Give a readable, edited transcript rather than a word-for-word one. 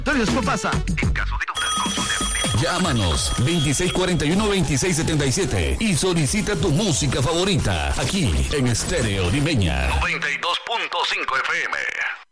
¿Qué pasa? En caso de duda, consulte a su médico. Llámanos 2641-2677 y solicita tu música favorita aquí en Estéreo Limeña 92.5 FM.